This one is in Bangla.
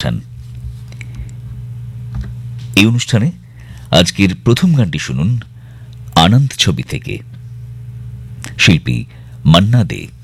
অনুষ্ঠান। এই অনুষ্ঠানে আজকের প্রথম গানটি শুনুন আনন্দ ছবি থেকে। শিল্পী মান্না দে।